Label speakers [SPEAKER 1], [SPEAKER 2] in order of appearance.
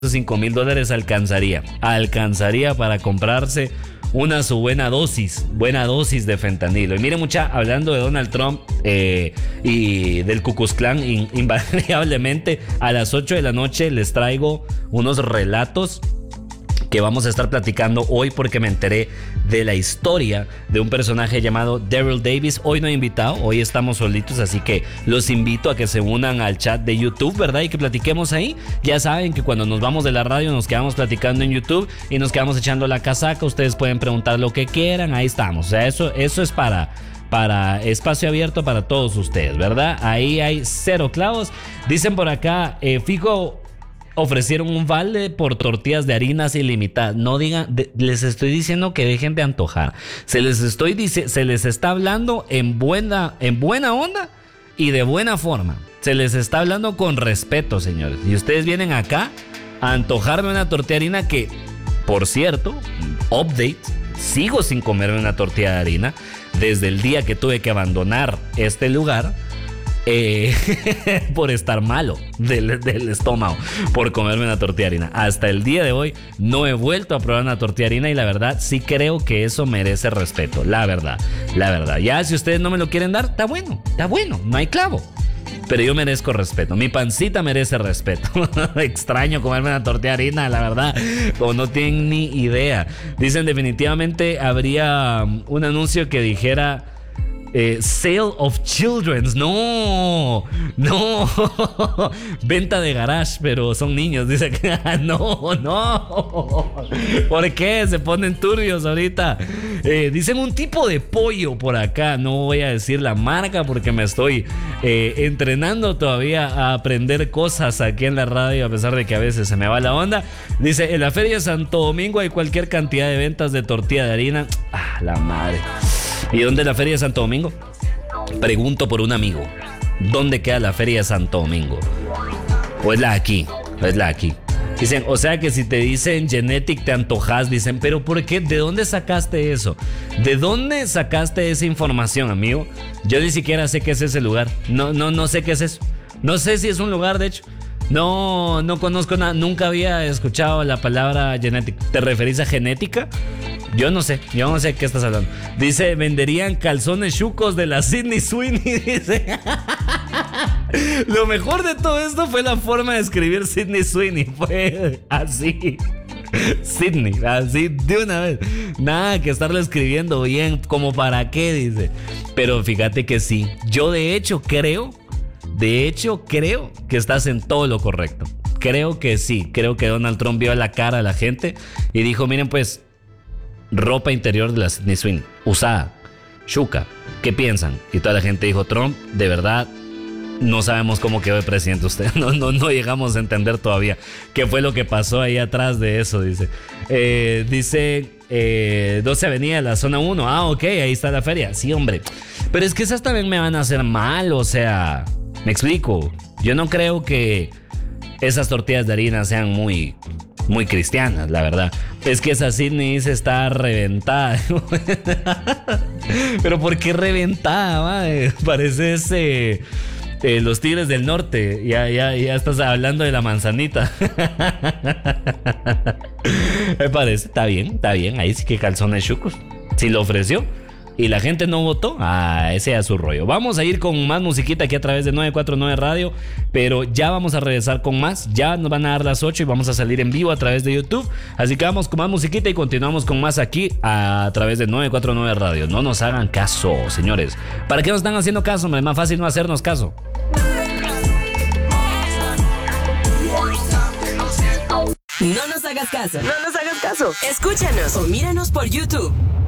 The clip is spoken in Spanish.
[SPEAKER 1] $5,000 alcanzaría para comprarse su buena dosis de fentanilo. Y miren, mucha, hablando de Donald Trump y del Ku Klux Klan, invariablemente a las 8 de la noche les traigo unos relatos que vamos a estar platicando hoy, porque me enteré de la historia de un personaje llamado Daryl Davis. Hoy no he invitado, hoy estamos solitos, así que los invito a que se unan al chat de YouTube, ¿verdad? Y que platiquemos ahí. Ya saben que cuando nos vamos de la radio nos quedamos platicando en YouTube y nos quedamos echando la casaca. Ustedes pueden preguntar lo que quieran, ahí estamos. O sea, eso es para espacio abierto para todos ustedes, ¿verdad? Ahí hay cero clavos. Dicen por acá, fijo, ofrecieron un vale por tortillas de harinas ilimitadas. No digan, les estoy diciendo que dejen de antojar. Se les está hablando en buena onda y de buena forma. Se les está hablando con respeto, señores. Y ustedes vienen acá a antojarme una tortilla de harina que, por cierto, update, sigo sin comerme una tortilla de harina desde el día que tuve que abandonar este lugar. Por estar malo del estómago, por comerme una tortilla de harina. Hasta el día de hoy no he vuelto a probar una tortilla de harina y la verdad sí creo que eso merece respeto. La verdad. Ya si ustedes no me lo quieren dar, está bueno, no hay clavo. Pero yo merezco respeto, mi pancita merece respeto. Extraño comerme una tortilla de harina, la verdad, o no tienen ni idea. Dicen, definitivamente habría un anuncio que dijera Sale of Children's. No. Venta de garage, pero son niños. Dice que no. ¿Por qué? Se ponen turbios ahorita. Dicen un tipo de pollo por acá. No voy a decir la marca porque me estoy entrenando todavía a aprender cosas aquí en la radio, a pesar de que a veces se me va la onda. Dice, en la Feria de Santo Domingo hay cualquier cantidad de ventas de tortilla de harina. La madre. ¿Y dónde es la Feria de Santo Domingo? Pregunto por un amigo. ¿Dónde queda la Feria de Santo Domingo? ¿O es la aquí? Dicen, o sea que si te dicen Genetic te antojas. Dicen, pero ¿por qué? ¿De dónde sacaste eso? ¿De dónde sacaste esa información, amigo? Yo ni siquiera sé qué es ese lugar. No sé qué es eso. No sé si es un lugar, de hecho. No conozco nada. Nunca había escuchado la palabra genetic. ¿Te referís a genética? Yo no sé qué estás hablando. Dice, venderían calzones chucos de la Sydney Sweeney. Dice. Lo mejor de todo esto fue la forma de escribir Sydney Sweeney. Fue así. Sydney, así de una vez. Nada que estarlo escribiendo bien. ¿Como para qué? Dice. Pero fíjate que sí. Yo de hecho creo que estás en todo lo correcto. Creo que sí. Creo que Donald Trump vio la cara a la gente y dijo, miren pues, ropa interior de la Sydney Sweeney, usada, chuca, ¿qué piensan? Y toda la gente dijo, Trump, de verdad, no sabemos cómo quedó el presidente usted. No llegamos a entender todavía qué fue lo que pasó ahí atrás de eso, dice. Dice 12 Avenida de la Zona 1. Ok, ahí está la feria. Sí, hombre. Pero es que esas también me van a hacer mal, o sea, me explico. Yo no creo que esas tortillas de harina sean muy cristianas, la verdad. Es que esa Sydney está reventada. Pero ¿por qué reventada, madre? Parece los Tigres del Norte. Ya estás hablando de la manzanita. Me parece, está bien. Ahí sí que calzones chucos. Si lo ofreció y la gente no votó, ese es su rollo. Vamos a ir con más musiquita aquí a través de 949 Radio, pero ya vamos a regresar con más. Ya nos van a dar las 8 y vamos a salir en vivo a través de YouTube. Así que vamos con más musiquita y continuamos con más aquí a través de 949 Radio. No nos hagan caso, señores. ¿Para qué nos están haciendo caso? Es más fácil no hacernos caso.
[SPEAKER 2] No nos hagas caso. Escúchanos o míranos por YouTube.